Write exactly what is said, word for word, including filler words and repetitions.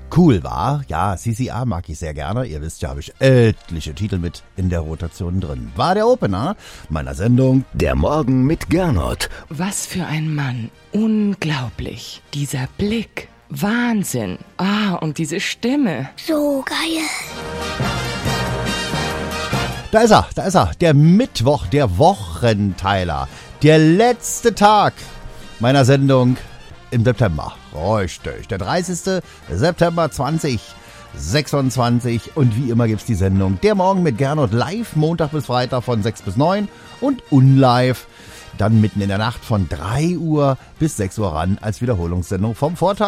Cool war, ja, C C A mag ich sehr gerne. Ihr wisst ja, habe ich etliche Titel mit in der Rotation drin. War der Opener meiner Sendung Der Morgen mit Gernot. Was für ein Mann. Unglaublich. Dieser Blick. Wahnsinn. Ah, und diese Stimme. So geil. Da ist er, da ist er, der Mittwoch, der Wochenteiler. Der letzte Tag meiner Sendung im September. Richtig, der dreißigste September zweitausendsechsundzwanzig. Und wie immer gibt's die Sendung Der Morgen mit Gernot live Montag bis Freitag von sechs bis neun und unlive dann mitten in der Nacht von drei Uhr bis sechs Uhr ran als Wiederholungssendung vom Vortag.